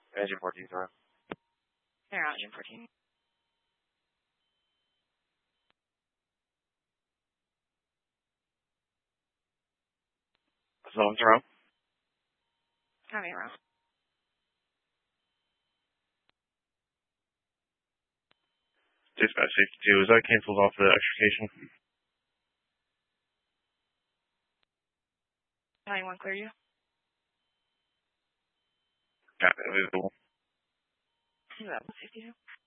Engine 14, sorry. They're out, Engine 14. Something's wrong. Coming around. Dispatch 62, is that canceled off the extrication? 91, clear you. Got it. 11, 62.